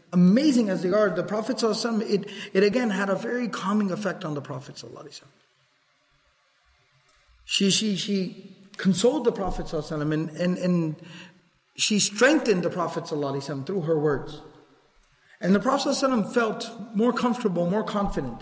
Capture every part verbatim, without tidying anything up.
amazing as they are, the Prophet ﷺ, it, it again had a very calming effect on the Prophet ﷺ. She, she, she consoled the Prophet ﷺ and, and, and she strengthened the Prophet ﷺ through her words. And the Prophet ﷺ felt more comfortable, more confident.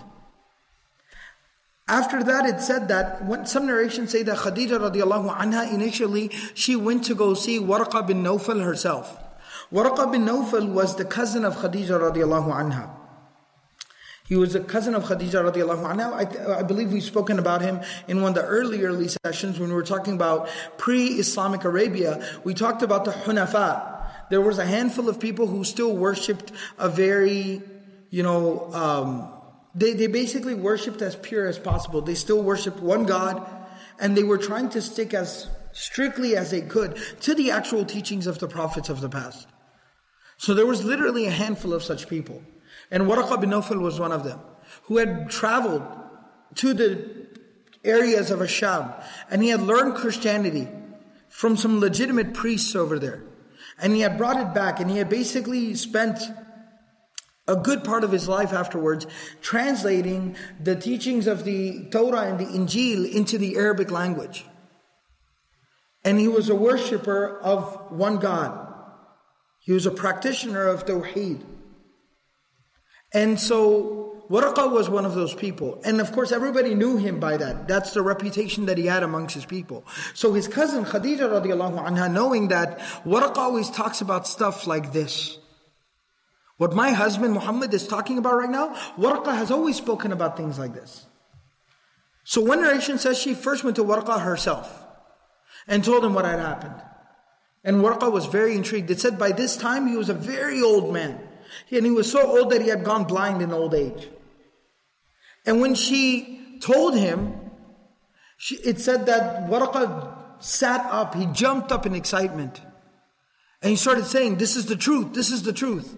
After that, it said that, when some narrations say that Khadija radiallahu anha, initially, she went to go see Warqa bin Nawfal herself. Warqa bin Nawfal was the cousin of Khadija radiallahu anha. He was a cousin of Khadija radiallahu anha. I, I believe we've spoken about him in one of the early, early sessions when we were talking about pre-Islamic Arabia. We talked about the Hunafa. There was a handful of people who still worshipped a very, you know, um, they, they basically worshipped as pure as possible. They still worshipped one God, and they were trying to stick as strictly as they could to the actual teachings of the prophets of the past. So there was literally a handful of such people. And Warqa bin Nawfal was one of them, who had traveled to the areas of Asham, and he had learned Christianity from some legitimate priests over there. And he had brought it back, and he had basically spent a good part of his life afterwards translating the teachings of the Torah and the Injil into the Arabic language. And he was a worshipper of one God. He was a practitioner of Tawheed. And so Warqa was one of those people. And of course everybody knew him by that. That's the reputation that he had amongst his people. So his cousin Khadija radiallahu anha, knowing that Warqa always talks about stuff like this. What my husband Muhammad is talking about right now, Warqa has always spoken about things like this. So one narration says she first went to Warqa herself and told him what had happened. And Warqa was very intrigued. It said by this time he was a very old man. And he was so old that he had gone blind in old age. And when she told him, she, it said that Warqa sat up, he jumped up in excitement. And he started saying, this is the truth, this is the truth.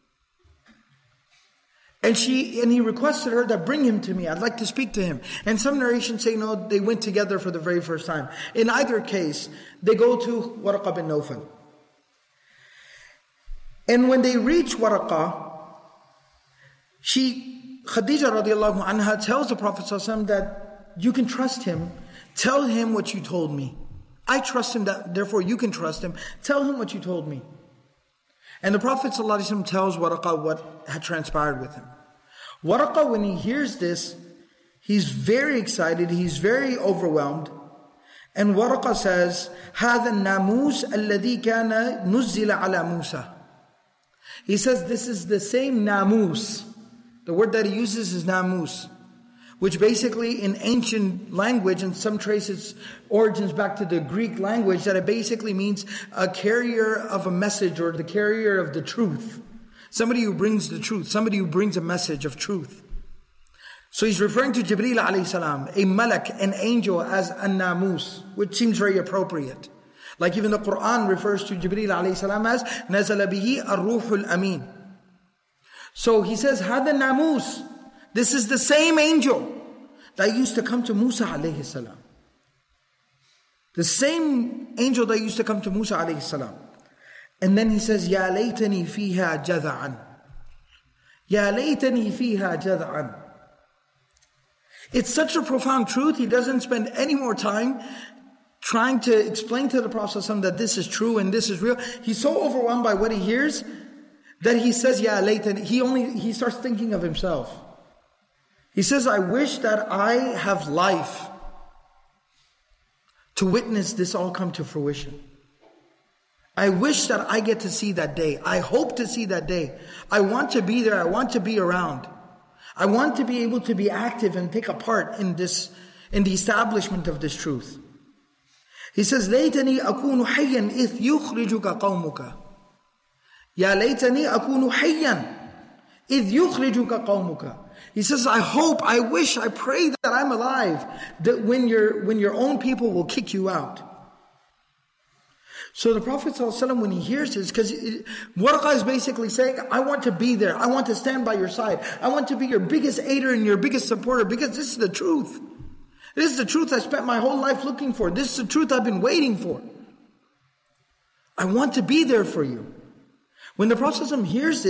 And she and he requested her that bring him to me, I'd like to speak to him. And some narrations say no, they went together for the very first time. In either case, they go to Warqa bin Nawfal. And when they reach Warqa, she, Khadija radiallahu anha, tells the Prophet ﷺ that you can trust him. Tell him what you told me. I trust him, that therefore you can trust him. Tell him what you told me. And the Prophet ﷺ tells Warqa what had transpired with him. Warqa, when he hears this, he's very excited, he's very overwhelmed. And Warqa says, هَذَا النَّامُوسَ الَّذِي كَانَ نُزِّلَ عَلَى مُوسَى. He says this is the same namus. The word that he uses is namus, which basically in ancient language, and some trace its origins back to the Greek language, that it basically means a carrier of a message or the carrier of the truth. Somebody who brings the truth, somebody who brings a message of truth. So he's referring to Jibreel alayhi salam, a malak, an angel, as a namus, which seems very appropriate. Like even the Quran refers to Jibreel alayhi salam as نَزَلَ بِهِ الرُّوحُ الْأَمِينَ. So he says, هذا الناموس. This is the same angel that used to come to Musa alayhi salam. The same angel that used to come to Musa alayhi salam. And then he says, يَا لَيْتَنِي فِيهَا جَذَعًا. يَا لَيْتَنِي فِيهَا جَذَعًا. It's such a profound truth, he doesn't spend any more time trying to explain to the Prophet ﷺ that this is true and this is real. He's so overwhelmed by what he hears that he says, Ya laytani. He only, he starts thinking of himself. He says, I wish that I have life to witness this all come to fruition. I wish that I get to see that day. I hope to see that day. I want to be there. I want to be around. I want to be able to be active and take a part in this, in the establishment of this truth. He says, لَيْتَنِي أَكُونُ حَيًّا إِذْ يُخْرِجُكَ قَوْمُكَ. يَا لَيْتَنِي أَكُونُ حَيًّا إِذْ يُخْرِجُكَ قَوْمُكَ. He says, I hope, I wish, I pray that I'm alive, that when your, when your own people will kick you out. So the Prophet ﷺ, when he hears this, because Warqa is basically saying, I want to be there, I want to stand by your side, I want to be your biggest aider and your biggest supporter, because this is the truth. This is the truth I spent my whole life looking for. This is the truth I've been waiting for. I want to be there for you. When the Prophet ﷺ hears this,